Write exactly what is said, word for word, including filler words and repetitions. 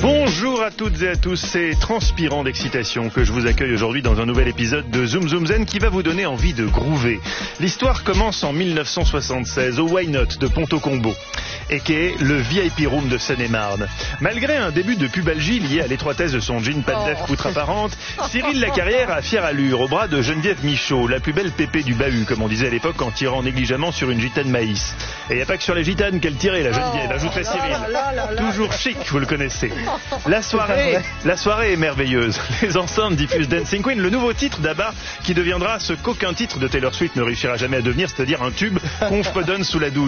Bonjour à toutes et à tous, c'est transpirant d'excitation que je vous accueille aujourd'hui dans un nouvel épisode de Zoom Zoom Zen qui va vous donner envie de groover. L'histoire commence en mille neuf cent soixante-seize au Why Not de Ponto-Combo, et qui est le V I P Room de Seine-et-Marne. Malgré un début de pubalgie lié à l'étroitesse de son jean pas de lèvres poutre apparente, Cyril Lacarrière a fière allure au bras de Geneviève Michaud, la plus belle pépée du bahut, comme on disait à l'époque en tirant négligemment sur une gitane maïs. Et il n'y a pas que sur les gitanes qu'elle tirait, la Geneviève, ajouterait Cyril. Toujours chic, vous le connaissez. La soirée, la soirée est merveilleuse. Les enceintes diffusent Dancing Queen, le nouveau titre d'Abba qui deviendra ce qu'aucun titre de Taylor Swift ne réussira jamais à devenir, c'est-à-dire un tube qu'on fredonne sous la douche.